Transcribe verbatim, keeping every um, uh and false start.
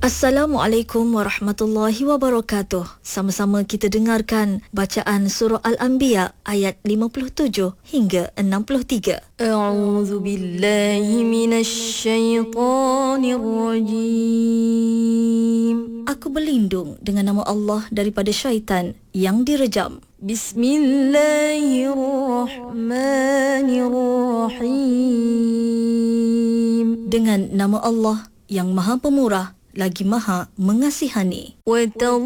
Assalamualaikum warahmatullahi wabarakatuh. Sama-sama kita dengarkan bacaan surah Al-Anbiya ayat lima puluh tujuh hingga enam puluh tiga. A'udzu billahi minasy syaithanir rajim. Aku berlindung dengan nama Allah daripada syaitan yang direjam. Bismillahirrahmanirrahim. Dengan nama Allah yang Maha Pemurah lagi Maha Mengasihani. Wa